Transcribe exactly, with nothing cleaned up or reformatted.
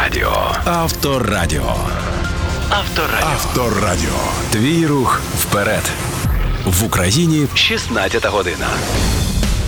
Авторадіо. Авторадіо. Авторадіо. Авторадіо. Твій рух вперед. В Україні шістнадцята година.